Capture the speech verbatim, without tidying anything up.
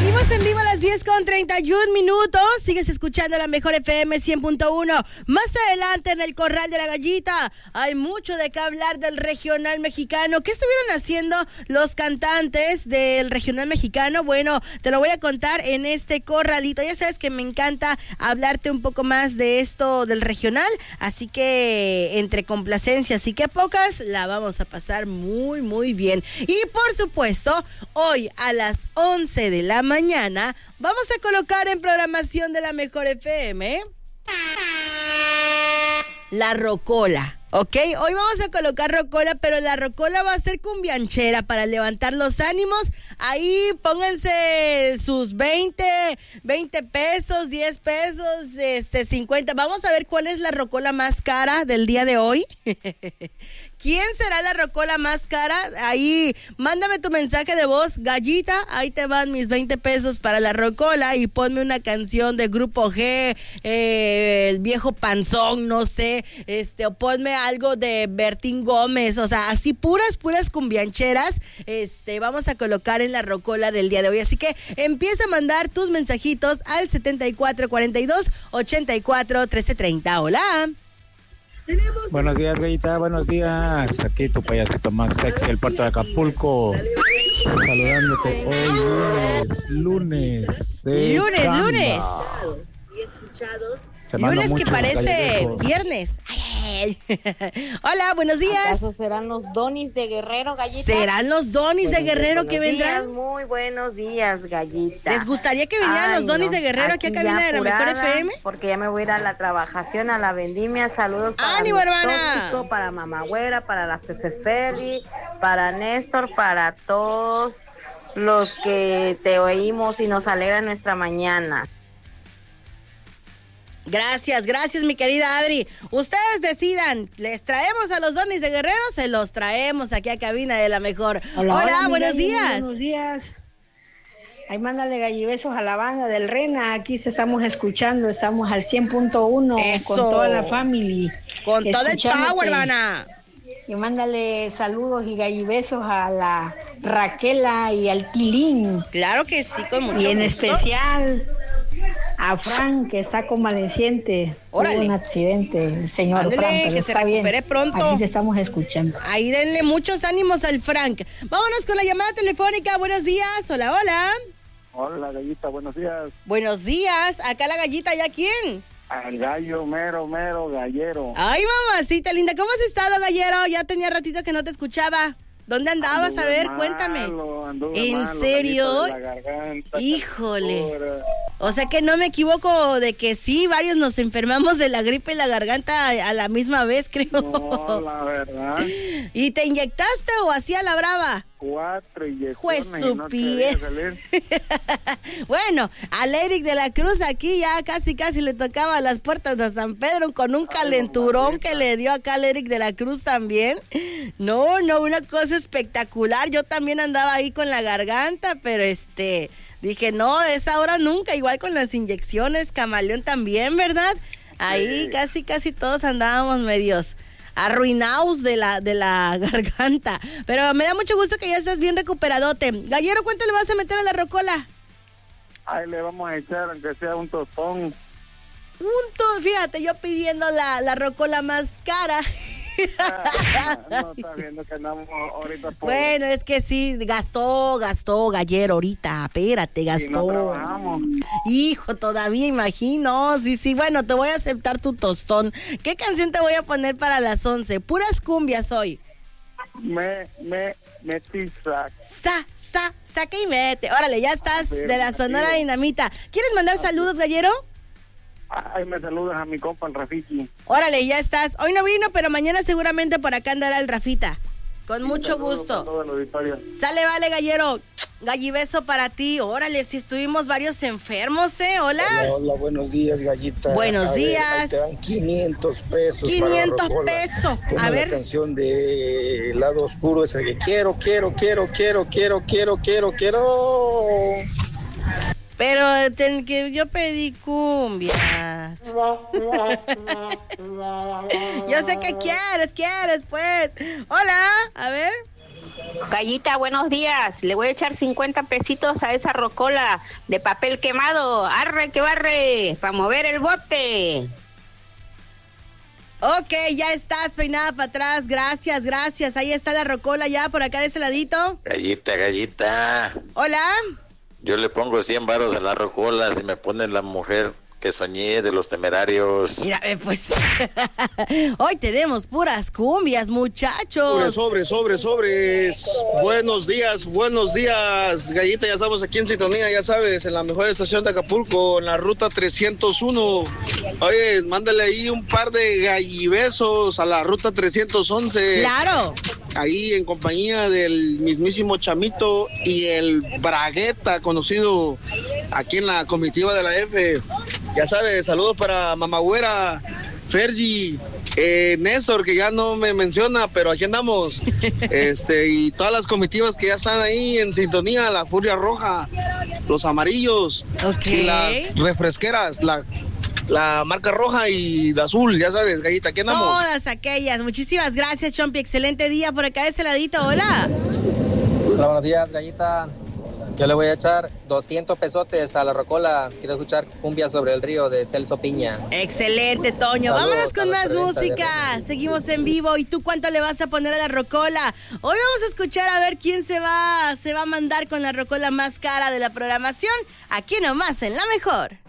Seguimos en vivo a las diez con treinta y un minutos. Sigues escuchando la mejor F M cien punto uno. Más adelante en el Corral de la Gallita hay mucho de qué hablar del regional mexicano. ¿Qué estuvieron haciendo los cantantes del regional mexicano? Bueno, te lo voy a contar en este corralito. Ya sabes que me encanta hablarte un poco más de esto del regional, así que entre complacencias y que pocas, la vamos a pasar muy, muy bien. Y por supuesto, hoy a las once de la mañana vamos a colocar en programación de la mejor F M la rocola. Ok, hoy vamos a colocar rocola, pero la rocola va a ser cumbianchera para levantar los ánimos. Ahí pónganse sus veinte, veinte pesos, diez pesos, este, cincuenta. Vamos a ver cuál es la rocola más cara del día de hoy. ¿Quién será la rocola más cara? Ahí, mándame tu mensaje de voz, Gallita, ahí te van mis veinte pesos para la rocola y ponme una canción de Grupo G, eh, el viejo panzón, no sé, este, o ponme algo de Bertín Gómez, o sea, así puras, puras cumbiancheras, este, vamos a colocar en la rocola del día de hoy. Así que empieza a mandar tus mensajitos al setenta y cuatro cuarenta y dos, ochenta y cuatro, trece treinta. Hola. Buenos días, Gallita, buenos días. Aquí tu payasito más sexy, el puerto de Acapulco. Saludándote hoy lunes, lunes. De lunes, Camba. lunes. Lunes que parece viernes. Ay, ay. Hola, buenos días. ¿Acaso serán los donis de Guerrero, Gallita? ¿Serán los donis de Guerrero que vendrán? Días, muy buenos días, Gallita. ¿Les gustaría que vinieran Ay, los donis no. de Guerrero aquí, aquí a cabina de la mejor F M? Porque ya me voy a ir a la trabajación, a la vendimia. Saludos para ¡Ánimo, hermana! Tóxico, para Mamá Güera, para la Pepe Ferry, para Néstor, para todos los que te oímos y nos alegra nuestra mañana. Gracias, gracias mi querida Adri. Ustedes decidan, ¿les traemos a los donis de Guerrero? Se los traemos aquí a cabina de la mejor. Hola, hola, hola buenos galli, días. Buenos días. Ahí mándale gallibesos a la banda del Rena. Aquí se estamos escuchando, estamos al cien punto uno con toda la family. Con todo el power, hermana. Y mándale saludos y gallibesos a la Raquela y al Tilín. Claro que sí, con mucho Y en gusto. especial a Frank, que está convaleciente. Órale. Tuvo un accidente, el señor Ándale, Frank, pero que está se recupere bien. pronto. Aquí se estamos escuchando. Ahí denle muchos ánimos al Frank. Vámonos con la llamada telefónica. Buenos días. Hola, hola. Hola, Gallita, buenos días. Buenos días. Acá la Gallita, ¿ya quién? Al gallo, mero, mero, gallero. Ay, mamacita linda. ¿Cómo has estado, gallero? Ya tenía ratito que no te escuchaba. ¿Dónde andabas? Anduve a ver, malo, cuéntame. ¿En malo, serio? Garganta, Híjole. captura. O sea que no me equivoco de que sí, varios nos enfermamos de la gripe y la garganta a la misma vez, creo. No, la verdad. ¿Y te inyectaste o así a la brava? Cuatro inyecciones. Juez su no pie. Bueno, al Eric de la Cruz aquí ya casi casi le tocaba las puertas de San Pedro con un calenturón Ay, que le dio acá al Eric de la Cruz también. No, no, una cosa espectacular. Yo también andaba ahí con la garganta, pero este, dije, no, esa hora nunca, igual con las inyecciones, Camaleón también, ¿verdad? Ahí sí. casi casi todos andábamos medios arruinados de la, de la garganta. Pero me da mucho gusto que ya estés bien recuperadote. Gallero, ¿cuánto le vas a meter a la rocola? Ahí le vamos a echar, aunque sea un tostón. Un tostón, fíjate, yo pidiendo la, la rocola más cara. Ah, no, está viendo que andamos ahorita por... Bueno, es que sí, gastó, gastó Gallero ahorita, espérate, gastó. Sí, no trabajamos. Hijo, todavía imagino, sí, sí, bueno, te voy a aceptar tu tostón. ¿Qué canción te voy a poner para las once? Puras cumbias hoy. Me, me, metiza. Sa, sa, saca y mete. Órale, ya estás Ver, de la Sonora Dinamita. ¿Quieres mandar Así. saludos, Gallero? Ay, me saludas a mi compa el Rafiki. Órale, ya estás. Hoy no vino, pero mañana seguramente por acá andará el Rafita. Con sí, mucho gusto. Sale, vale, Gallero. Gallibeso para ti. Órale, si estuvimos varios enfermos, ¿eh? Hola. Hola, hola, buenos días, Gallita. Buenos a días. Ver, ahí te dan quinientos pesos. quinientos pesos. Ponme a ver. La canción de Lado Oscuro, esa que quiero, quiero, quiero, quiero, quiero, quiero, quiero, quiero. Pero ten, que yo pedí cumbias. Yo sé que quieres, quieres, pues. Hola, a ver. Gallita, buenos días. Le voy a echar cincuenta pesitos a esa rocola de papel quemado. Arre que barre, para mover el bote. Ok, ya estás peinada para atrás. Gracias, gracias. Ahí está la rocola ya por acá de ese ladito. Gallita, gallita. Hola. Yo le pongo cien varos a la rocola si me ponen la mujer que soñé de los Temerarios. Mira, eh, pues hoy tenemos puras cumbias, muchachos. Sobres, sobres, sobres, sobres. Buenos días, buenos días, Gallita. Ya estamos aquí en sintonía, ya sabes, en la mejor estación de Acapulco, en la ruta trescientos uno. Oye, mándale ahí un par de gallibesos a la ruta trescientos once. Claro. Ahí en compañía del mismísimo Chamito y el Bragueta, conocido aquí en la comitiva de la F. Ya sabes, saludos para Mamagüera, Fergie, eh, Néstor, que ya no me menciona, pero aquí andamos. Este, y todas las comitivas que ya están ahí en sintonía, la Furia Roja, los Amarillos, okay. Y las refresqueras, la, la marca roja y la azul, ya sabes, Gallita, aquí andamos. Todas aquellas. Muchísimas gracias, Chompi. Excelente día por acá de ese ladito. Hola. Hola, buenos días, Gallita. Yo le voy a echar doscientos pesotes a la rocola. Quiero escuchar Cumbia sobre el río de Celso Piña. Excelente, Toño. Saludos, vámonos con más música. De... Seguimos en vivo. ¿Y tú cuánto le vas a poner a la rocola? Hoy vamos a escuchar a ver quién se va, se va a mandar con la rocola más cara de la programación. Aquí nomás en La Mejor.